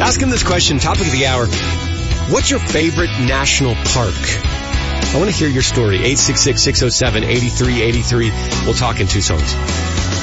Ask him this question, topic of the hour. What's your favorite national park? I want to hear your story. 866-607-8383. We'll talk in 2 songs.